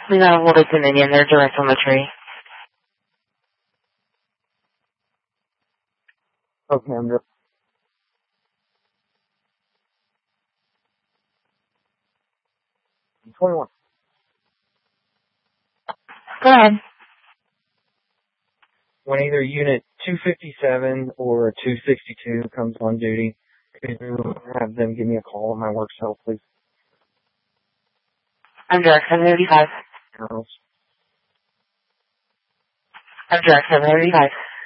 We got a hold of Dominion. They're direct on the tree. Okay, I'm just... 21. Go ahead. When either Unit 257 or 262 comes on duty, could you have them give me a call on my work cell, please? I'm direct 785. Girls. I'm direct 785.